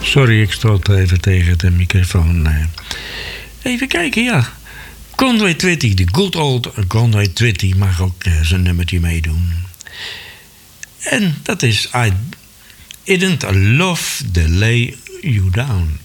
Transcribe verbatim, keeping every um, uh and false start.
Sorry, ik stoot even tegen de microfoon. Even kijken, ja. Conway Twitty, de good old Conway Twitty mag ook uh, zijn nummertje meedoen. En dat is I Didn't Love to Lay You Down.